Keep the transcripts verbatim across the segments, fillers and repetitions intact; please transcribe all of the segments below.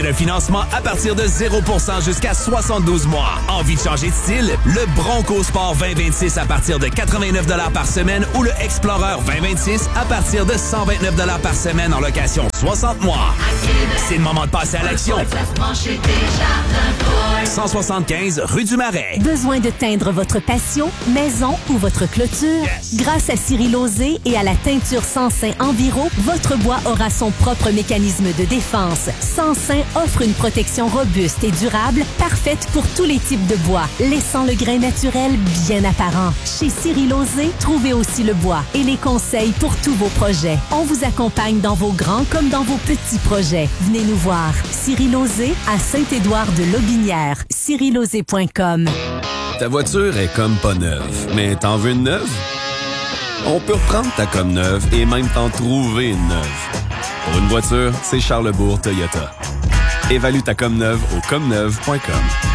Le financement à partir de zéro pour cent jusqu'à soixante-douze mois. Envie de changer de style? Le Bronco Sport vingt vingt-six à partir de quatre-vingt-neuf dollars par semaine ou le Explorer vingt vingt-six à partir de cent vingt-neuf dollars par semaine en location soixante mois. C'est le moment de passer à l'action. cent soixante-quinze rue du Marais. Besoin de teindre votre patio, maison ou votre clôture? Yes. Grâce à Cyril Osé et à la teinture Sansin Enviro, votre bois aura son propre mécanisme de défense. Sansin offre une protection robuste et durable, parfaite pour tous les types de bois, laissant le grain naturel bien apparent. Chez Cyril Osé, trouvez aussi le bois et les conseils pour tous vos projets. On vous accompagne dans vos grands comme dans vos petits projets. Venez nous voir. Cyril Osé à Saint-Édouard-de-Lotbinière. cyril osé point com. Ta voiture est comme pas neuve, mais t'en veux une neuve? On peut reprendre ta comme neuve et même t'en trouver une neuve. Pour une voiture, c'est Charlesbourg Toyota. Évalue ta comme neuve au comme neuve point com.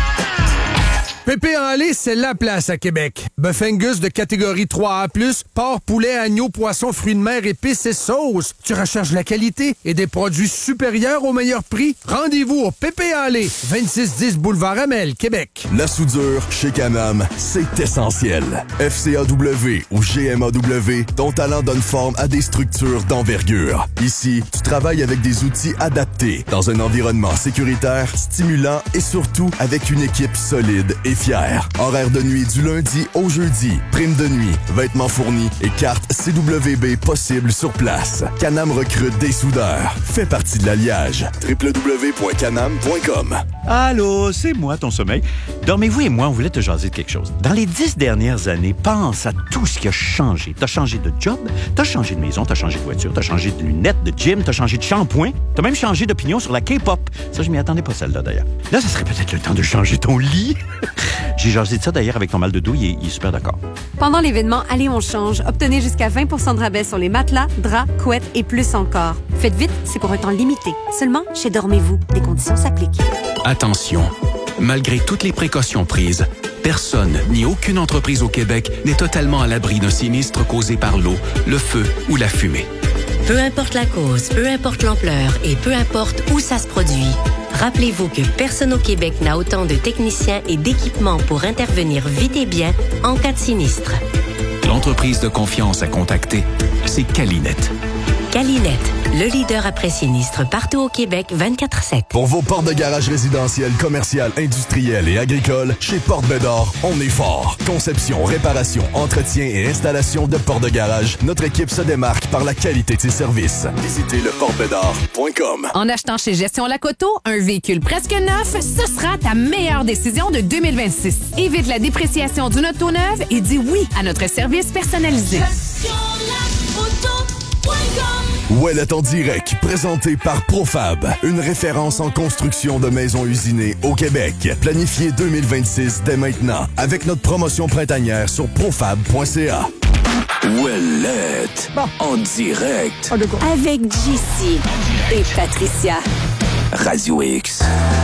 Pépé en lait, c'est la place à Québec. Bœuf Angus de catégorie trois A plus, porc, poulet, agneau, poisson, fruits de mer, épices et sauces. Tu recherches la qualité et des produits supérieurs au meilleur prix? Rendez-vous au Pépé en lait, vingt-six dix boulevard Amel, Québec. La soudure chez Canam, c'est essentiel. F C A W ou G M A W, ton talent donne forme à des structures d'envergure. Ici, tu travailles avec des outils adaptés, dans un environnement sécuritaire, stimulant et surtout avec une équipe solide et fière. Horaire de nuit du lundi au jeudi. Prime de nuit, vêtements fournis et carte C W B possible sur place. Canam recrute des soudeurs. Fais partie de l'alliage. w w w point canam point com. Allô, c'est moi, ton sommeil. Dormez-vous et moi, on voulait te jaser de quelque chose. Dans les dix dernières années, pense à tout ce qui a changé. T'as changé de job, t'as changé de maison, t'as changé de voiture, t'as changé de lunettes, de gym, t'as changé de shampoing, t'as même changé d'opinion sur la K-pop. Ça, je m'y attendais pas, celle-là, d'ailleurs. Là, ça serait peut-être le temps de changer ton lit. J'ai jasé de ça, d'ailleurs, avec ton mal de dos, il est, il est super d'accord. Pendant l'événement Allez, on change, obtenez jusqu'à vingt pour cent de rabais sur les matelas, draps, couettes et plus encore. Faites vite, c'est pour un temps limité. Seulement chez Dormez-vous. Des conditions s'appliquent. Attention, malgré toutes les précautions prises, personne ni aucune entreprise au Québec n'est totalement à l'abri d'un sinistre causé par l'eau, le feu ou la fumée. Peu importe la cause, peu importe l'ampleur et peu importe où ça se produit, rappelez-vous que personne au Québec n'a autant de techniciens et d'équipements pour intervenir vite et bien en cas de sinistre. L'entreprise de confiance à contacter, c'est Calinet. Calinet, le leader après sinistre partout au Québec vingt-quatre sept. Pour vos portes de garage résidentielles, commerciales, industrielles et agricoles, chez Porte Bédard, on est fort. Conception, réparation, entretien et installation de portes de garage, notre équipe se démarque par la qualité de ses services. Visitez le porte bédard point com. En achetant chez Gestion Lacoto, un véhicule presque neuf, ce sera ta meilleure décision de deux mille vingt-six. Évite la dépréciation d'une auto neuve et dis oui à notre service personnalisé. Ouellet en direct, présenté par Profab, une référence en construction de maisons usinées au Québec. Planifié deux mille vingt-six dès maintenant, avec notre promotion printanière sur profab point c a. Ouellet en direct. Avec J C et Patricia. Radio X.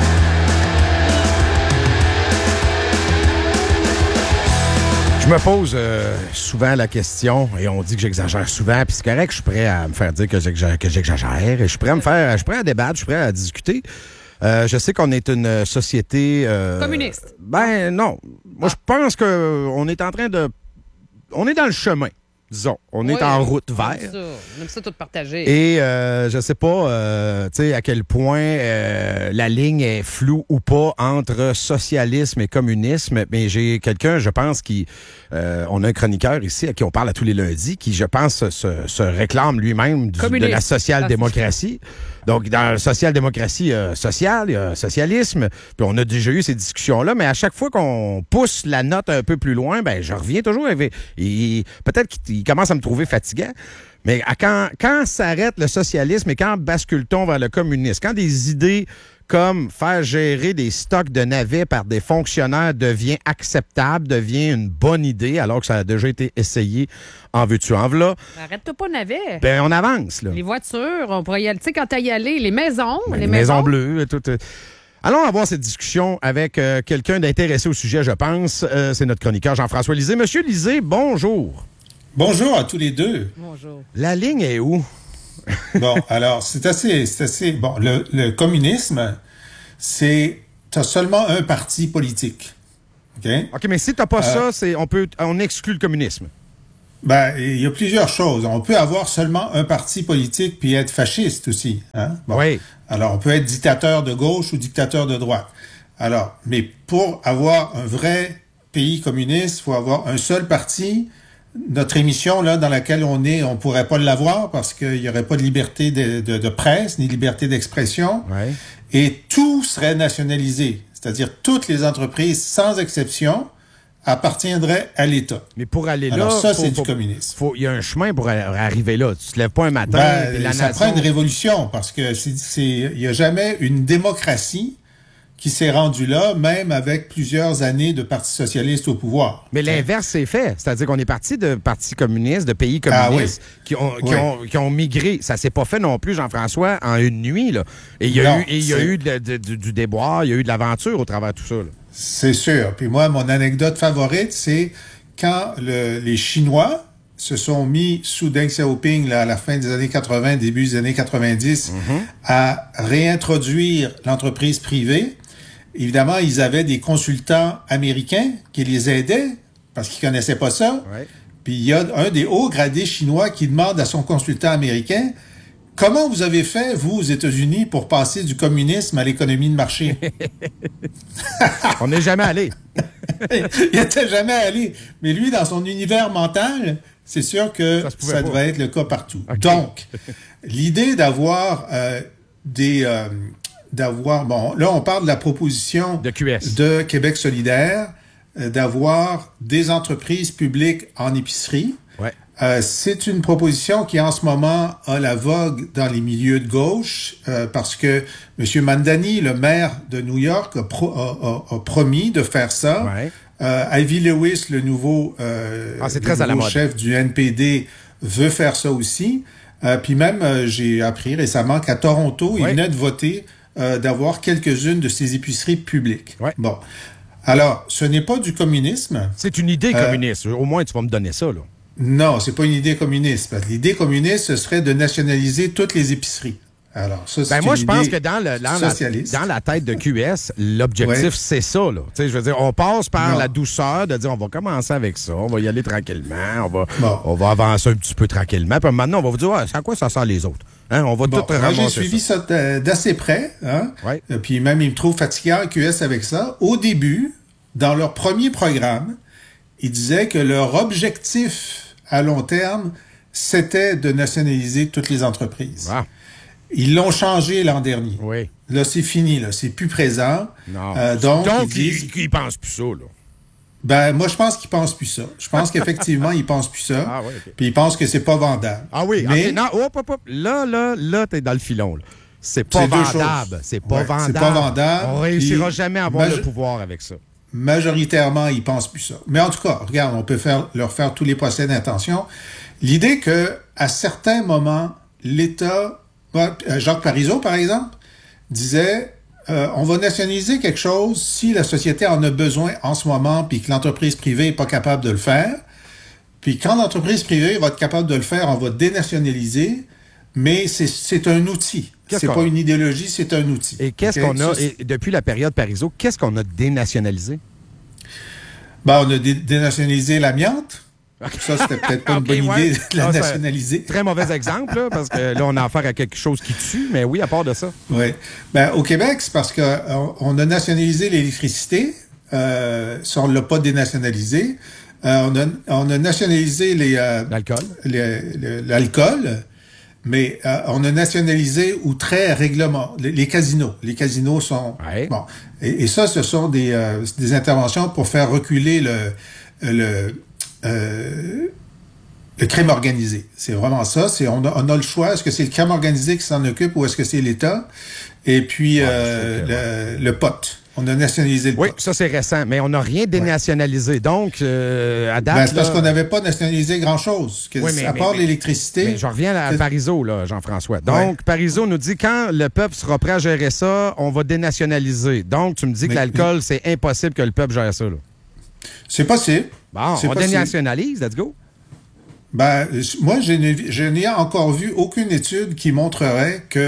Je me pose euh, souvent la question, et on dit que j'exagère souvent, puis c'est correct, je suis prêt à me faire dire que j'exagère, que j'exagère, et je suis prêt à me faire, je suis prêt à débattre, je suis prêt à discuter. Euh, je sais qu'on est une société... Euh, communiste. Ben non. Moi, ah. je pense qu'on est en train de... On est dans le chemin, disons. On oui, est en route on vers. aime ça. On aime ça tout partager. Et euh, je sais pas, euh, tu sais, à quel point euh, la ligne est floue ou pas entre socialisme et communisme, mais j'ai quelqu'un, je pense, qui... Euh, on a un chroniqueur ici à qui on parle à tous les lundis, qui, je pense, se, se réclame lui-même du, de la social-démocratie. Donc, dans la social-démocratie, il y a social, il y a socialisme, puis on a déjà eu ces discussions-là, mais à chaque fois qu'on pousse la note un peu plus loin, ben je reviens toujours avec... Il, peut-être qu'il commence à me trouver fatigant, mais à quand, quand s'arrête le socialisme et quand bascule-t-on vers le communisme? Quand des idées comme faire gérer des stocks de navets par des fonctionnaires devient acceptable, devient une bonne idée, alors que ça a déjà été essayé en veux-tu en v'là. Arrête-toi pas, navet. Ben, on avance, là. Les voitures, on pourrait y aller. Tu sais, quand t'as y aller, les maisons. Ben, les, les maisons, maisons bleues, tout. Euh... Allons avoir cette discussion avec euh, quelqu'un d'intéressé au sujet, je pense. Euh, c'est notre chroniqueur Jean-François Lisée. Monsieur Lisée, bonjour. Bonjour à tous les deux. Bonjour. La ligne est où? Bon, alors, c'est assez, c'est assez... Bon, le, le communisme, c'est tu as seulement un parti politique. OK? OK, mais si tu n'as pas euh, ça, c'est, on, peut, on exclut le communisme. Ben, il y a plusieurs choses. On peut avoir seulement un parti politique puis être fasciste aussi. Hein? Bon. Oui. Alors, on peut être dictateur de gauche ou dictateur de droite. Alors, mais pour avoir un vrai pays communiste, il faut avoir un seul parti. Notre émission, là, dans laquelle on est, on pourrait pas l'avoir parce qu'il y aurait pas de liberté de, de, de presse, ni liberté d'expression. Ouais. Et tout serait nationalisé. C'est-à-dire toutes les entreprises, sans exception, appartiendraient à l'État. Mais pour aller là... Alors ça, faut, c'est faut, du communisme. Faut, il y a un chemin pour arriver là. Tu te lèves pas un matin... Ben, et la ça nation... prend une révolution parce que c'est, c'est, il n'y a jamais une démocratie qui s'est rendue là, même avec plusieurs années de parti socialiste au pouvoir. Mais l'inverse s'est fait. C'est-à-dire qu'on est parti de partis communistes, de pays communistes ah, oui. qui, ont, qui, oui. ont, qui ont migré. Ça s'est pas fait non plus, Jean-François, en une nuit. Là. Et il y a non, eu, et il y a eu de, de, de, du déboire, il y a eu de l'aventure au travers de tout ça. Là. C'est sûr. Puis moi, mon anecdote favorite, c'est quand le, les Chinois se sont mis sous Deng Xiaoping là, à la fin des années quatre-vingts, début des années quatre-vingt-dix, mm-hmm. à réintroduire l'entreprise privée. Évidemment, ils avaient des consultants américains qui les aidaient parce qu'ils connaissaient pas ça. Ouais. Puis il y a un des hauts gradés chinois qui demande à son consultant américain « Comment vous avez fait, vous, aux États-Unis, pour passer du communisme à l'économie de marché? » On n'est jamais allé. Il n'était jamais allé. Mais lui, dans son univers mental, c'est sûr que ça, ça devait être le cas partout. Okay. Donc, l'idée d'avoir euh, des... Euh, d'avoir, bon, là, on parle de la proposition de Q S de Québec solidaire, euh, d'avoir des entreprises publiques en épicerie. Ouais. Euh, c'est une proposition qui, en ce moment, a la vogue dans les milieux de gauche, euh, parce que M. Mandani, le maire de New York, a, pro, a, a, a promis de faire ça. Ouais. Euh, Ivy Lewis, le nouveau, euh, ah, c'est le très nouveau à la chef du N P D, veut faire ça aussi. Euh, puis même, euh, j'ai appris récemment qu'à Toronto, ouais. il venait de voter Euh, d'avoir quelques-unes de ces épiceries publiques. Ouais. Bon. Alors, ce n'est pas du communisme. C'est une idée euh, communiste. Au moins, tu vas me donner ça, là. Non, c'est pas une idée communiste. Parce que l'idée communiste, ce serait de nationaliser toutes les épiceries. Alors, ça, c'est ben moi, une je pense idée que dans, le, dans, la, dans la tête de Q S, l'objectif, ouais. c'est ça. Là. Tu sais, je veux dire, on passe par non. la douceur de dire, on va commencer avec ça, on va y aller tranquillement, on va, bon. on va avancer un petit peu tranquillement, puis maintenant, on va vous dire, ouais, c'est à quoi ça sert les autres? Hein, on va bon, tout ramasser. J'ai suivi ça, ça d'assez près, hein? Ouais. Puis même, il me trouve fatigant, Q S, avec ça. Au début, dans leur premier programme, ils disaient que leur objectif à long terme, c'était de nationaliser toutes les entreprises. Ah. Ils l'ont changé l'an dernier. Oui. Là, c'est fini, là. C'est plus présent. Non. Euh, donc, donc, ils, disent... ils, ils pensent plus ça, là. Ben, moi, je pense qu'ils pensent plus ça. Je pense qu'effectivement, ils pensent plus ça. Ah, ouais, okay. Puis ils pensent que c'est pas vendable. Ah oui, mais... okay. Non, hop, hop, hop. Là, là, là, t'es dans le filon, là. C'est pas c'est vendable. C'est pas ouais, vendable. C'est pas vendable. On réussira puis... jamais à avoir Maj... le pouvoir avec ça. Majoritairement, ils pensent plus ça. Mais en tout cas, regarde, on peut faire, leur faire tous les procès d'intention. L'idée que, à certains moments, l'État... Jacques Parizeau, par exemple, disait euh, on va nationaliser quelque chose si la société en a besoin en ce moment puis que l'entreprise privée n'est pas capable de le faire. Puis quand l'entreprise privée va être capable de le faire, on va dénationaliser, mais c'est, c'est un outil. Qu'est-ce c'est qu'on... pas une idéologie, c'est un outil. Et qu'est-ce okay? qu'on a, Ça, et depuis la période Parizeau, qu'est-ce qu'on a dénationalisé? Ben, on a dé- dénationalisé l'amiante. Ça, c'était peut-être pas okay, une bonne ouais. idée de la ah, nationaliser. Très mauvais exemple, là, parce que là, on a affaire à quelque chose qui tue, mais oui, à part de ça. Oui. Ben, au Québec, c'est parce qu'on on a nationalisé l'électricité. Euh, si on ne l'a pas dénationalisé. Euh, on, a, on a nationalisé les, euh, l'alcool. Les, les, l'alcool, mais euh, on a nationalisé ou très règlement les, les casinos. Les casinos sont... Ouais. Bon. Et, et ça, ce sont des, euh, des interventions pour faire reculer le... le Euh, le crime organisé. C'est vraiment ça. C'est, on, a, on a le choix. Est-ce que c'est le crime organisé qui s'en occupe ou est-ce que c'est l'État? Et puis, ouais, euh, le, le P O T. On a nationalisé le oui, P O T. Ça, c'est récent. Mais on n'a rien dénationalisé. Ouais. Donc, euh, à date... Ben, c'est parce là... qu'on n'avait pas nationalisé grand-chose. Que, oui, mais, à part mais, l'électricité... Mais je reviens à Parizeau, là, Jean-François. Donc, ouais. Parizeau nous dit, quand le peuple sera prêt à gérer ça, on va dénationaliser. Donc, tu me dis mais, que l'alcool, mais... c'est impossible que le peuple gère ça, là. C'est possible. Bon, c'est on possible. Dénationalise, let's go. Ben, moi, je n'ai, je n'ai encore vu aucune étude qui montrerait que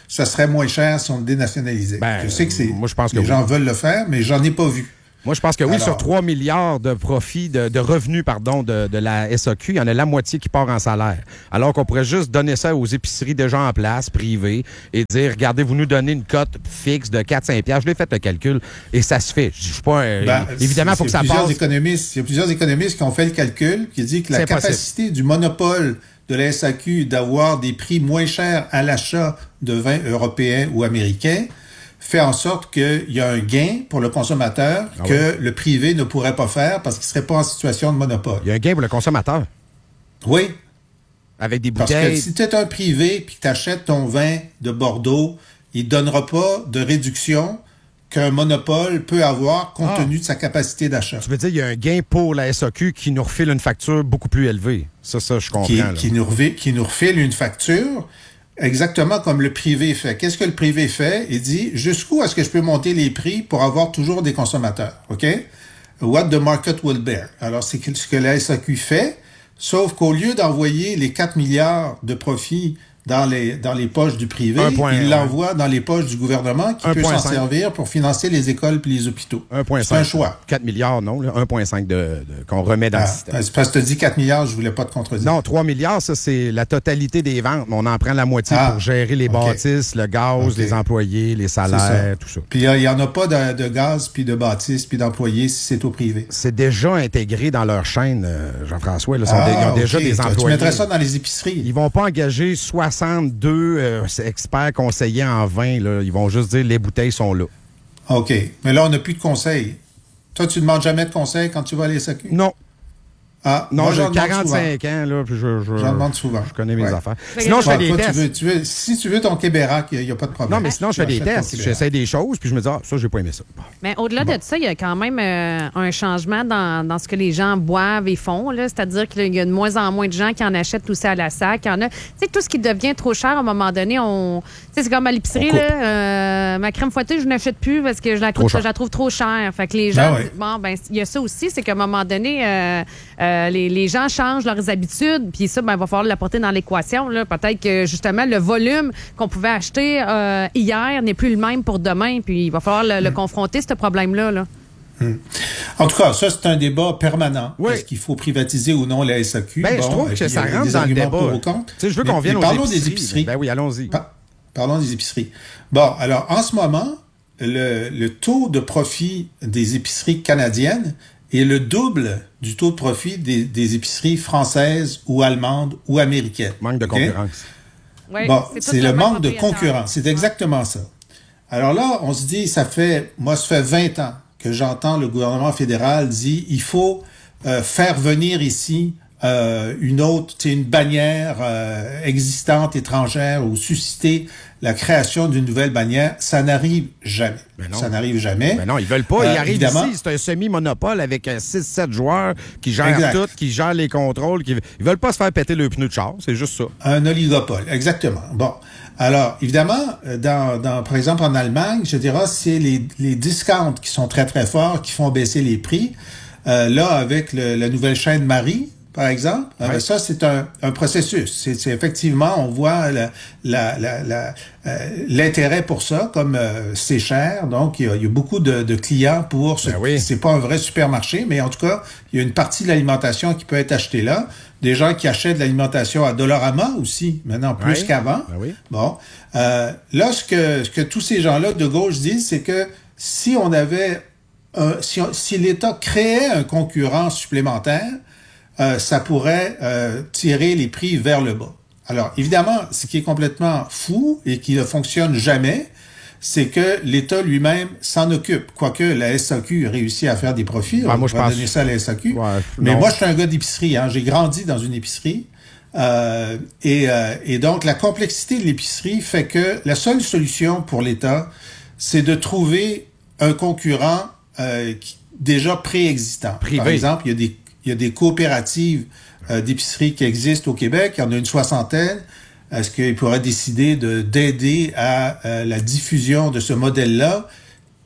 ça serait moins cher si on le dénationalisait. Ben, je sais que c'est, moi, je pense que les oui. gens veulent le faire, mais j'en ai pas vu. Moi, je pense que oui, Alors, sur trois milliards de profits, de, de revenus, pardon, de, de la S A Q, il y en a la moitié qui part en salaire. Alors qu'on pourrait juste donner ça aux épiceries déjà en place, privées, et dire, regardez, vous nous donnez une cote fixe de quatre à cinq piastres. Je l'ai fait le calcul, et ça se fait. Je suis pas... Euh, ben, évidemment, il faut que ça passe. Économistes, il y a plusieurs économistes qui ont fait le calcul, qui dit que la capacité du monopole de la S A Q d'avoir des prix moins chers à l'achat de vins européens ou américains fait en sorte qu'il y a un gain pour le consommateur ah que oui. le privé ne pourrait pas faire parce qu'il ne serait pas en situation de monopole. Il y a un gain pour le consommateur. Oui. Avec des bouteilles. Parce que si tu es un privé et que tu achètes ton vin de Bordeaux, il ne donnera pas de réduction qu'un monopole peut avoir compte ah. tenu de sa capacité d'achat. Tu veux dire qu'il y a un gain pour la S A Q qui nous refile une facture beaucoup plus élevée. Ça, ça, je comprends. Qui, là. qui, nous, refile, qui nous refile une facture exactement comme le privé fait. Qu'est-ce que le privé fait? Il dit, jusqu'où est-ce que je peux monter les prix pour avoir toujours des consommateurs? OK? What the market will bear. Alors, c'est ce que la S A Q fait, sauf qu'au lieu d'envoyer les quatre milliards de profits dans les, dans les poches du privé, il l'envoie dans les poches du gouvernement qui peut s'en servir pour financer les écoles puis les hôpitaux. C'est un choix. quatre milliards, non? Là, un virgule cinq de, de, qu'on remet dans ah, le système. C'est parce que tu dis quatre milliards, je voulais pas te contredire. Non, trois milliards, ça, c'est la totalité des ventes. On en prend la moitié ah, pour gérer les okay. bâtisses, le gaz, okay. les employés, les salaires, tout ça. Puis il n'y en a pas de, de gaz, puis de bâtisses, puis d'employés si c'est au privé. C'est déjà intégré dans leur chaîne, euh, Jean-François. Là, sont ah, des, ils ont déjà okay. des employés. Tu mettrais ça dans les épiceries. Ils vont pas engager soixante-deux euh, experts conseillers en vin. Là. Ils vont juste dire les bouteilles sont là. OK. Mais là, on n'a plus de conseils. Toi, tu ne demandes jamais de conseils quand tu vas à l'S A Q? Non. Ah, non, moi, j'ai quarante-cinq ans, là, puis je, je, j'en demande souvent. Je connais mes ouais. affaires. Sinon, je fais des toi, tests. Tu veux, tu veux, si tu veux ton Québérac, il n'y a, a pas de problème. Non, mais sinon, je fais des tests. J'essaie des choses, puis je me dis, ah, ça, j'ai pas aimé ça. Bon. Mais au-delà bon. de ça, il y a quand même euh, un changement dans, dans ce que les gens boivent et font. Là. C'est-à-dire qu'il y a de moins en moins de gens qui en achètent aussi à la sac. Il y en a, tu sais, tout ce qui devient trop cher, à un moment donné, on. Tu sais, c'est comme à l'épicerie, là, euh, ma crème fouettée, je n'achète plus parce que je la, trouve, je la trouve trop chère. Fait que les gens. Ben oui. Bon, ben, il y a ça aussi, c'est qu'à un moment donné, euh, euh, les, les gens changent leurs habitudes, puis ça, ben, il va falloir l'apporter dans l'équation. Là. Peut-être que, justement, le volume qu'on pouvait acheter euh, hier n'est plus le même pour demain, puis il va falloir le, mmh. le confronter, ce problème-là. Là. Mmh. En tout cas, ça, c'est un débat permanent. Oui. Est-ce qu'il faut privatiser ou non la S A Q? Ben, bon, je trouve que ça rentre dans le débat. Pour ou contre. Je veux qu'on vienne aux parlons épiceries. des épiceries. Ben oui, allons-y. Pa- parlons des épiceries. Bon, alors, en ce moment, le, le taux de profit des épiceries canadiennes est le double du taux de profit des, des épiceries françaises ou allemandes ou américaines. Manque de okay? concurrence. Oui, bon, c'est, c'est le manque de concurrence. C'est exactement ça. Alors là, on se dit, ça fait, moi, ça fait vingt ans que j'entends le gouvernement fédéral dire, il faut euh, faire venir ici euh, une autre, une bannière euh, existante étrangère ou susciter la création d'une nouvelle bannière. Ça n'arrive jamais. Ça n'arrive jamais. Mais non, ils veulent pas. Euh, ils arrivent évidemment. ici, c'est un semi-monopole avec six sept joueurs qui gèrent exact. tout, qui gèrent les contrôles. Qui... Ils veulent pas se faire péter le pneu de char. C'est juste ça. Un oligopole, exactement. Bon. Alors, évidemment, dans, dans, par exemple, en Allemagne, je dirais, c'est les, les discounts qui sont très, très forts, qui font baisser les prix. Euh, là, avec le, la nouvelle chaîne Marie, par exemple, ouais. euh, ça, c'est un, un processus. C'est, c'est effectivement, on voit la, la, la, la, euh, l'intérêt pour ça, comme euh, c'est cher. Donc, il y a, il y a beaucoup de, de clients pour ce. Ben oui. C'est pas un vrai supermarché, mais en tout cas, il y a une partie de l'alimentation qui peut être achetée là. Des gens qui achètent de l'alimentation à Dollarama aussi, maintenant plus ouais. qu'avant. Ben oui. Bon, euh, là, ce que, ce que tous ces gens-là de gauche disent, c'est que si on avait, un, si, on, si l'État créait un concurrent supplémentaire, euh, ça pourrait euh, tirer les prix vers le bas. Alors, évidemment, ce qui est complètement fou et qui ne fonctionne jamais, c'est que l'État lui-même s'en occupe. Quoique la S A Q réussit à faire des profits, ouais, on moi, va je pense... donner ça à la S A Q. Ouais, mais non. moi, je suis un gars d'épicerie. Hein. J'ai grandi dans une épicerie. Euh, et, euh, et donc, la complexité de l'épicerie fait que la seule solution pour l'État, c'est de trouver un concurrent euh, qui, déjà préexistant. Privé. Par exemple, il y a des, il y a des coopératives euh, d'épicerie qui existent au Québec. Il y en a une soixantaine. Est-ce qu'il pourrait décider de, d'aider à euh, la diffusion de ce modèle-là?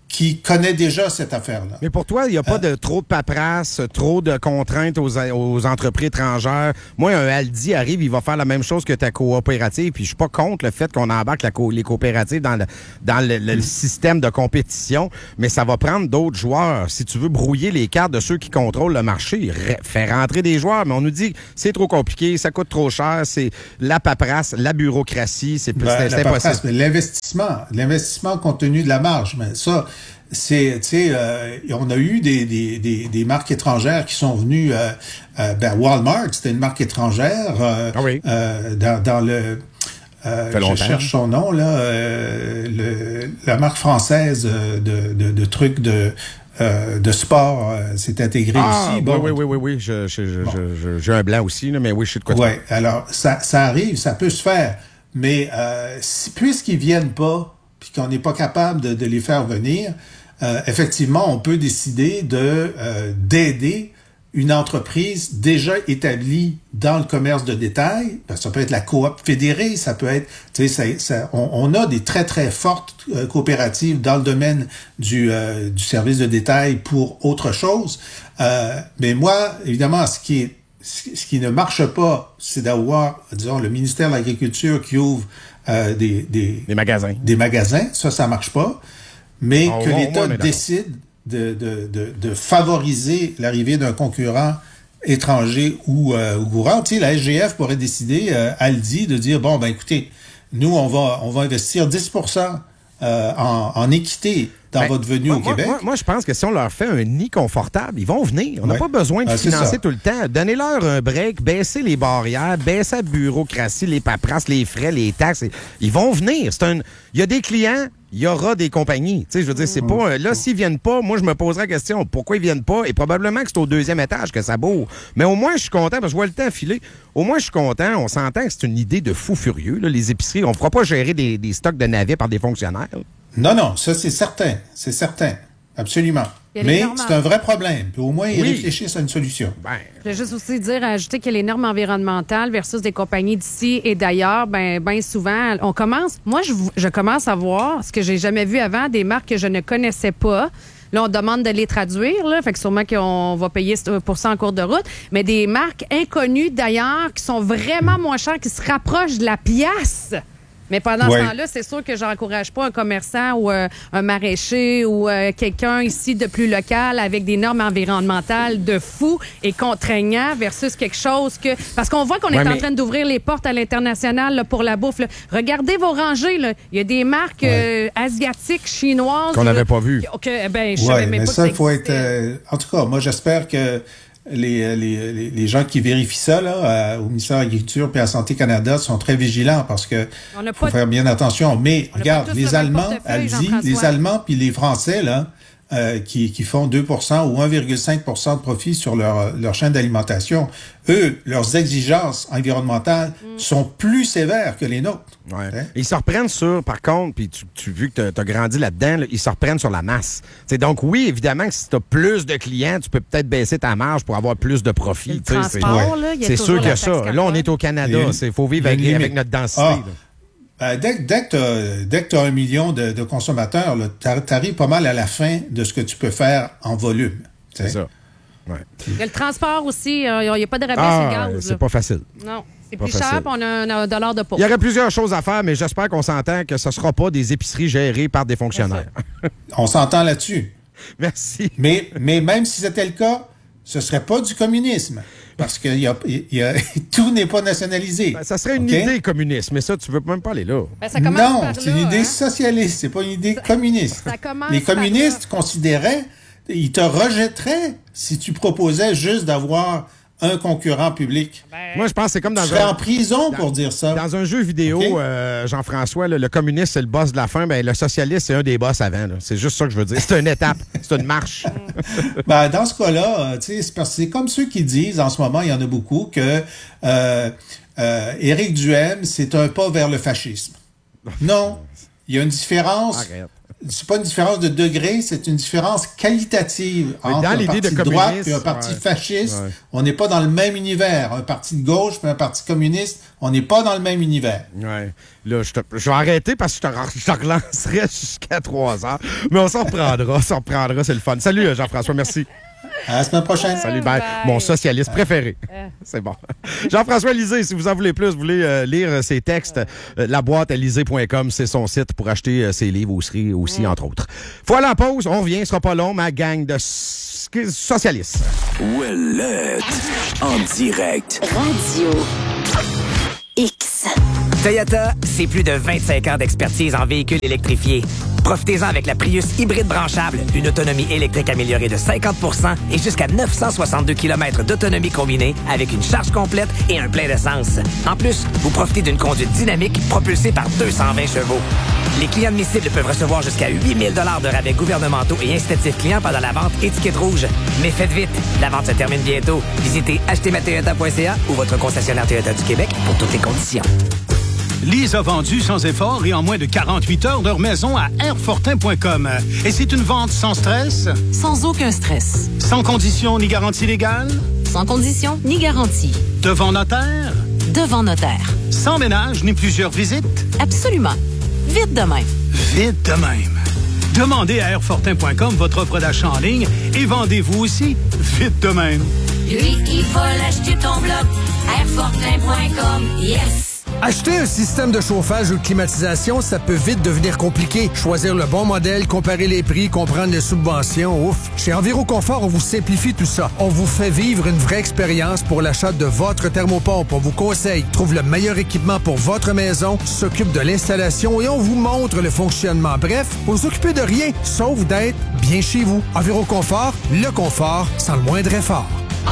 qui connaît déjà cette affaire-là. Mais pour toi, il n'y a pas euh, de trop de paperasse, trop de contraintes aux, aux entreprises étrangères. Moi, un Aldi arrive, il va faire la même chose que ta coopérative, puis je suis pas contre le fait qu'on embarque la co- les coopératives dans le, dans le, le, le système de compétition, mais ça va prendre d'autres joueurs. Si tu veux brouiller les cartes de ceux qui contrôlent le marché, re- faire rentrer des joueurs, mais on nous dit c'est trop compliqué, ça coûte trop cher, c'est la paperasse, la bureaucratie, c'est, ben, c'est, la c'est paperasse, impossible. mais l'investissement, l'investissement compte tenu de la marge, mais ça... C'est, tu sais, euh, on a eu des, des, des, des marques étrangères qui sont venues. Euh, euh, ben Walmart, c'était une marque étrangère. Euh, ah oui. euh, dans, dans le, euh, je cherche son nom là, euh, le, la marque française de, de, de trucs de euh, de sport euh, s'est intégrée ah, aussi. Bon, oui, oui, oui, oui, oui. Je, je, je, bon. je, je, j'ai un blanc aussi, là, mais oui, je sais de quoi. Oui, alors ça, ça arrive, ça peut se faire, mais euh, si, puisqu'ils viennent pas, puis qu'on n'est pas capable de, de les faire venir. Euh, effectivement, on peut décider de euh, d'aider une entreprise déjà établie dans le commerce de détail. Ça peut être la coop fédérée, ça peut être, tu sais, ça, ça, on, on a des très très fortes euh, coopératives dans le domaine du euh, du service de détail pour autre chose. Euh, mais moi, évidemment, ce qui est ce qui ne marche pas, c'est d'avoir, disons, le ministère de l'Agriculture qui ouvre euh, des, des des magasins. Des magasins, ça, ça marche pas. Mais oh, que oh, l'État oh, décide de, de, de, de favoriser l'arrivée d'un concurrent étranger ou, euh, ou courant. Tu sais, la S G F pourrait décider, euh, Aldi, de dire, bon, ben écoutez, nous, on va, on va investir dix pour cent euh, en, en équité dans ben, votre venue moi, au Québec. Moi, moi, je pense que si on leur fait un nid confortable, ils vont venir. On n'a ouais. pas besoin de ah, financer tout le temps. Donnez-leur un break, baissez les barrières, baissez la bureaucratie, les paperasses, les frais, les taxes. Ils vont venir. C'est un... Il y a des clients, il y aura des compagnies. Tu sais, je veux dire, c'est pas... Là, s'ils viennent pas, moi, je me poserai la question, pourquoi ils viennent pas? Et probablement que c'est au deuxième étage que ça bourre. Mais au moins, je suis content, parce que je vois le temps filer. Au moins, je suis content. On s'entend que c'est une idée de fou furieux, là, les épiceries. On ne fera pas gérer des, des stocks de navets par des fonctionnaires. Non, non, ça, c'est certain. C'est certain. Absolument. Mais c'est un vrai problème. Puis au moins, ils oui. réfléchissent à une solution. Ben. Je vais juste aussi dire, ajouter que les normes environnementales versus des compagnies d'ici et d'ailleurs, ben, ben souvent, on commence... Moi, je, je commence à voir ce que j'ai jamais vu avant, des marques que je ne connaissais pas. Là, on demande de les traduire, là, fait que sûrement qu'on va payer pour ça en cours de route. Mais des marques inconnues, d'ailleurs, qui sont vraiment moins chères, qui se rapprochent de la pièce. Mais pendant ouais. ce temps-là, c'est sûr que j'encourage pas un commerçant ou euh, un maraîcher ou euh, quelqu'un ici de plus local avec des normes environnementales de fou et contraignant versus quelque chose que... Parce qu'on voit qu'on ouais, est mais... en train d'ouvrir les portes à l'international là, pour la bouffe. Là. Regardez vos rangées. Là. Il y a des marques ouais. euh, asiatiques, chinoises... Qu'on n'avait pas vues. Que, ben, je ouais, savais même mais pas ça, que il faut être... Euh, en tout cas, moi, j'espère que... Les, les, les gens qui vérifient ça là, au ministère de l'Agriculture et à Santé Canada sont très vigilants parce que faut faire bien attention. Mais regarde, les Allemands, Aldi, les Allemands puis les Français là, euh, qui, qui font deux pour cent ou un virgule cinq pour cent de profit sur leur, leur chaîne d'alimentation, eux, leurs exigences environnementales mm. sont plus sévères que les nôtres. Ouais. Hein? Ils se reprennent sur, par contre, puis tu, tu vu que tu as grandi là-dedans, là, ils se reprennent sur la masse. T'sais, donc oui, évidemment que si tu as plus de clients, tu peux peut-être baisser ta marge pour avoir plus de profit. Le transport, là, c'est sûr que ça. Là, on est au Canada. Il faut vivre avec, avec notre densité. Ah. Euh, dès, dès que tu as un million de, de consommateurs, tu arrives pas mal à la fin de ce que tu peux faire en volume. C'est ça. Ouais. Il y a le transport aussi. Il euh, n'y a pas de rabais ah, sur le gaz. C'est pas facile. Non. C'est plus facile. Cher, puis on a un, un dollar de pot. Il y aurait plusieurs choses à faire, mais j'espère qu'on s'entend que ce ne sera pas des épiceries gérées par des fonctionnaires. On s'entend là-dessus. Merci. Mais, mais même si c'était le cas, ce ne serait pas du communisme. Parce que y a, y a, tout n'est pas nationalisé. Ben, ça serait une okay? idée communiste, mais ça, tu veux même pas aller là. Ben, ça non, par c'est là, une idée hein? socialiste, c'est pas une idée ça, communiste. Ça Les communistes considéraient, ils te rejetteraient si tu proposais juste d'avoir un concurrent public. Ben, moi, je pense que c'est comme dans tu un... serais en prison dans, pour dire ça. Dans un jeu vidéo, okay? euh, Jean-François, là, le communiste, c'est le boss de la fin, ben, le socialiste, c'est un des boss avant. Là. C'est juste ça que je veux dire. C'est une étape. C'est une marche. Ben, dans ce cas-là, c'est, c'est comme ceux qui disent, en ce moment, il y en a beaucoup, que euh, euh, Éric Duhaime, c'est un pas vers le fascisme. Non. Il y a une différence. Arrête. c'est pas une différence de degré, c'est une différence qualitative Mais entre dans un l'idée parti de de droite communiste, et un parti ouais. fasciste. Ouais. On n'est pas dans le même univers. Un parti de gauche et un parti communiste, on n'est pas dans le même univers. Ouais. Là, je, te, je vais arrêter parce que je te, je te relancerai jusqu'à trois heures. Mais on s'en reprendra, on s'en reprendra, c'est le fun. Salut Jean-François, merci. À la semaine prochaine. Salut, bye. Mon socialiste préféré. C'est bon. Jean-François Lisée, si vous en voulez plus, vous voulez euh, lire ses textes, euh, la boîte à lisée point com, c'est son site pour acheter euh, ses livres aussi, aussi entre autres. Voilà la pause, on revient, ce sera pas long, ma gang de s- socialistes. Ouellette, en direct. Radio X. Toyota, c'est plus de vingt-cinq ans d'expertise en véhicules électrifiés. Profitez-en avec la Prius hybride branchable, une autonomie électrique améliorée de cinquante pour cent et jusqu'à neuf cent soixante-deux kilomètres d'autonomie combinée avec une charge complète et un plein d'essence. En plus, vous profitez d'une conduite dynamique propulsée par deux cent vingt chevaux. Les clients admissibles peuvent recevoir jusqu'à huit mille dollars de rabais gouvernementaux et incitatifs clients pendant la vente étiquette rouge. Mais faites vite, la vente se termine bientôt. Visitez acheter ma toyota point c a ou votre concessionnaire Toyota du Québec pour toutes les conditions. Lise a vendu sans effort et en moins de quarante-huit heures leur maison à airfortin point com. Et c'est une vente sans stress? Sans aucun stress. Sans condition ni garantie légale? Sans condition ni garantie. Devant notaire? Devant notaire. Sans ménage ni plusieurs visites? Absolument. Vite de même. Vite de même. Demandez à airfortin point com votre offre d'achat en ligne et vendez-vous aussi vite de même. Lui, il va l'acheter ton bloc. airfortin point com. Yes! Acheter un système de chauffage ou de climatisation, ça peut vite devenir compliqué. Choisir le bon modèle, comparer les prix, comprendre les subventions, ouf. Chez Enviroconfort, on vous simplifie tout ça. On vous fait vivre une vraie expérience pour l'achat de votre thermopompe. On vous conseille, trouve le meilleur équipement pour votre maison, s'occupe de l'installation et on vous montre le fonctionnement. Bref, vous vous occupez de rien, sauf d'être bien chez vous. Enviroconfort, le confort sans le moindre effort.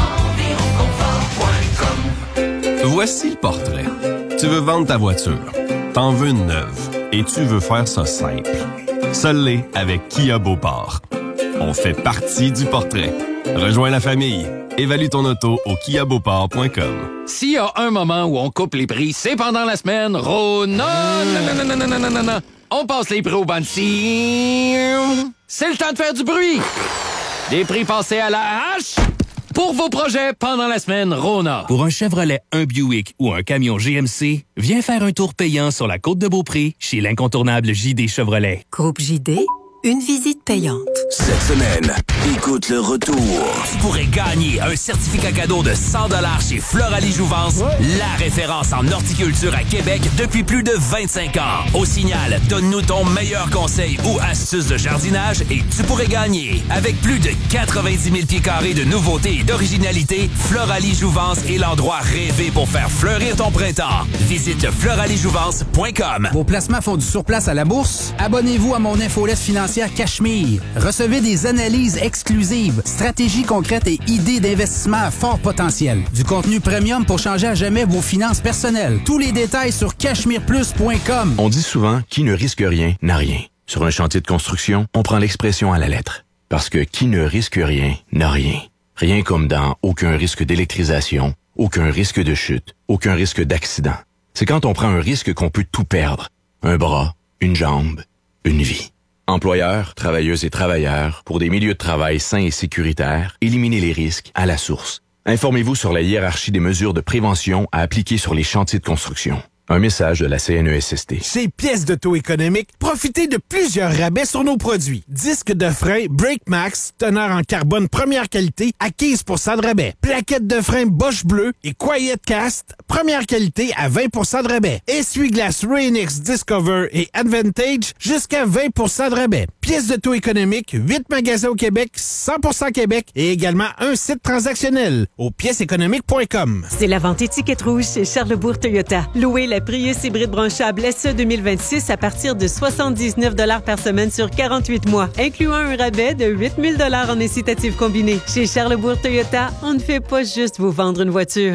Voici le portrait. Tu veux vendre ta voiture, t'en veux une neuve et tu veux faire ça simple. Seul l'est avec Kia Beauport. On fait partie du portrait. Rejoins la famille. Évalue ton auto au kia beauport point com. S'il y a un moment où on coupe les prix, c'est pendant la semaine Rona. Non, non, non, non, non, non, non, non. On passe les prix au banc-ci. C'est le temps de faire du bruit. Des prix passés à la hache pour vos projets pendant la semaine Rona. Pour un Chevrolet, un Buick ou un camion G M C, viens faire un tour payant sur la côte de Beaupré chez l'incontournable J D Chevrolet. Groupe J D, une visite payante. Cette semaine, écoute le retour. Tu pourrais gagner un certificat cadeau de cent dollars chez Floralie Jouvence, la référence en horticulture à Québec depuis plus de vingt-cinq ans. Au Signal, donne-nous ton meilleur conseil ou astuce de jardinage et tu pourrais gagner. Avec plus de quatre-vingt-dix mille pieds carrés de nouveautés et d'originalité, Floralie Jouvence est l'endroit rêvé pour faire fleurir ton printemps. Visite le floralie jouvence point com. Vos placements font du surplace à la bourse? Abonnez-vous à mon infolette financière Cachemire. Recevez des analyses exclusives, stratégies concrètes et idées d'investissement à fort potentiel. Du contenu premium pour changer à jamais vos finances personnelles. Tous les détails sur cachemire plus point com. On dit souvent « qui ne risque rien n'a rien ». Sur un chantier de construction, on prend l'expression à la lettre. Parce que qui ne risque rien n'a rien. Rien comme dans aucun risque d'électrisation, aucun risque de chute, aucun risque d'accident. C'est quand on prend un risque qu'on peut tout perdre. Un bras, une jambe, une vie. Employeurs, travailleuses et travailleurs, pour des milieux de travail sains et sécuritaires, éliminez les risques à la source. Informez-vous sur la hiérarchie des mesures de prévention à appliquer sur les chantiers de construction. Un message de la C N E S S T. Chez Pièces d'auto économique, profitez de plusieurs rabais sur nos produits. Disque de frein Brake Max, teneur en carbone première qualité à quinze pour cent de rabais. Plaquettes de frein Bosch Bleu et Quiet Cast, première qualité à vingt pour cent de rabais. Essuie-glace Rain-X Discover et Advantage, jusqu'à vingt pour cent de rabais. Pièces d'auto économique, huit magasins au Québec, cent pour cent Québec et également un site transactionnel au pièces économiques point com. C'est la vente étiquette rouge chez Charlesbourg Toyota. Louez la Prius hybride branchable S E deux mille vingt-six à partir de soixante-dix-neuf dollars par semaine sur quarante-huit mois, incluant un rabais de huit mille dollars en incitatif combiné. Chez Charlesbourg Toyota, on ne fait pas juste vous vendre une voiture.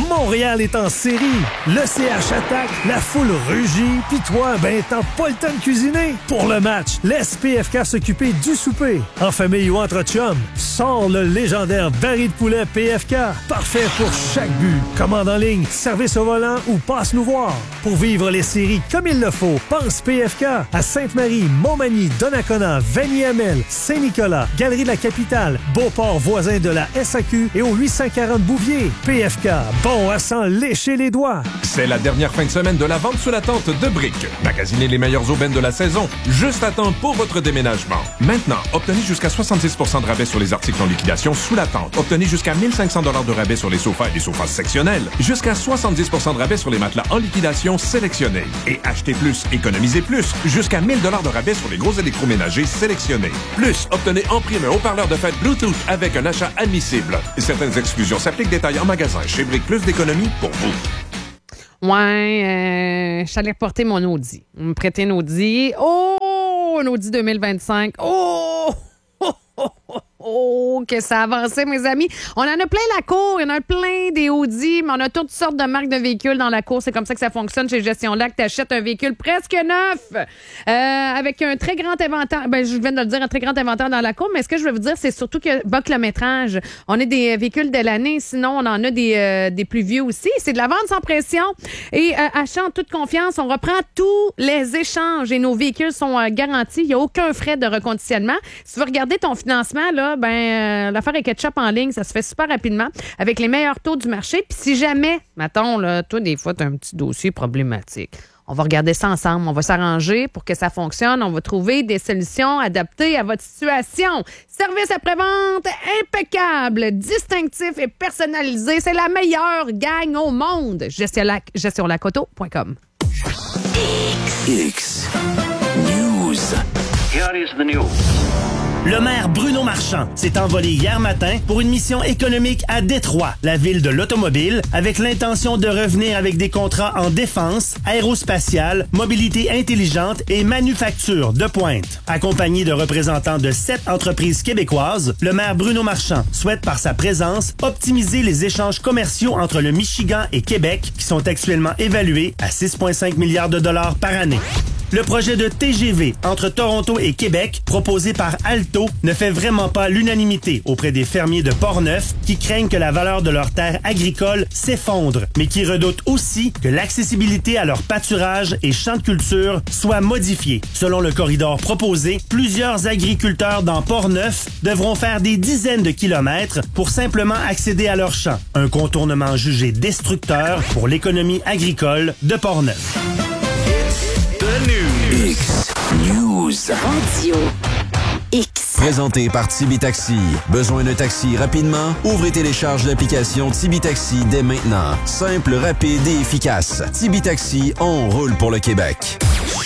Montréal est en série. Le C H attaque, la foule rugit, pis toi, ben t'as pas le temps de cuisiner. Pour le match, laisse P F K s'occuper du souper. En famille ou entre chums, sors le légendaire baril de poulet P F K. Parfait pour chaque but. Commande en ligne, service au volant ou passe nous voir. Pour vivre les séries comme il le faut, pense P F K à Sainte-Marie, Montmagny, Donnacona, Vanier-Amel, Saint-Nicolas, Galerie de la Capitale, Beauport voisin de la S A Q et au huit cent quarante Bouvier. P F K, bon à s'en lécher les doigts. C'est la dernière fin de semaine de la vente sous la tente de Brick. Magasinez les meilleures aubaines de la saison, juste à temps pour votre déménagement. Maintenant, obtenez jusqu'à soixante-dix pour cent de rabais sur les articles en liquidation sous la tente. Obtenez jusqu'à mille cinq cents dollars de rabais sur les sofas et les sofas sectionnels. Jusqu'à soixante-dix pour cent de rabais sur les matelas en liquidation sélectionnés. Et achetez plus, économisez plus. Jusqu'à mille dollars de rabais sur les gros électroménagers sélectionnés. Plus, obtenez en prime un haut-parleur de fête Bluetooth avec un achat admissible. Et certaines exclusions s'appliquent. Détails en magasin. Chez Brick, plus d'économie pour vous. Ouais, euh, je suis allée reporter mon Audi. On me prêtait un Audi. Oh, un Audi deux mille vingt-cinq. Oh! Oh, oh, oh, oh, que ça a avancé, mes amis. On en a plein la cour. Il y en a plein des Audi, mais on a toutes sortes de marques de véhicules dans la cour. C'est comme ça que ça fonctionne chez Gestion Lac. Tu achètes un véhicule presque neuf euh, avec un très grand inventaire. Ben, je viens de le dire, un très grand inventaire dans la cour, mais ce que je veux vous dire, c'est surtout que bas kilométrage. On a des véhicules de l'année, sinon on en a des, euh, des plus vieux aussi. C'est de la vente sans pression et euh, achat en toute confiance. On reprend tous les échanges et nos véhicules sont euh, garantis. Il n'y a aucun frais de reconditionnement. Si tu veux regarder ton financement, là, ben euh, l'affaire est ketchup en ligne, ça se fait super rapidement avec les meilleurs taux du marché. Puis si jamais, mettons, là, toi, des fois, tu as un petit dossier problématique, on va regarder ça ensemble. On va s'arranger pour que ça fonctionne. On va trouver des solutions adaptées à votre situation. Service après-vente impeccable, distinctif et personnalisé. C'est la meilleure gang au monde. gestion lac auto point com. X News. Here is the news. Le maire Bruno Marchand s'est envolé hier matin pour une mission économique à Détroit, la ville de l'automobile, avec l'intention de revenir avec des contrats en défense, aérospatiale, mobilité intelligente et manufacture de pointe. Accompagné de représentants de sept entreprises québécoises, le maire Bruno Marchand souhaite par sa présence optimiser les échanges commerciaux entre le Michigan et Québec, qui sont actuellement évalués à six virgule cinq milliards de dollars par année. Le projet de T G V entre Toronto et Québec, proposé par Alto, ne fait vraiment pas l'unanimité auprès des fermiers de Portneuf qui craignent que la valeur de leurs terres agricoles s'effondre, mais qui redoutent aussi que l'accessibilité à leur pâturage et champs de culture soit modifiée. Selon le corridor proposé, plusieurs agriculteurs dans Portneuf devront faire des dizaines de kilomètres pour simplement accéder à leurs champs. Un contournement jugé destructeur pour l'économie agricole de Portneuf. X News. Radio X. Présenté par Tibi Taxi. Besoin d'un taxi rapidement? Ouvrez et télécharge l'application Tibi Taxi dès maintenant. Simple, rapide et efficace. Tibi Taxi, on roule pour le Québec.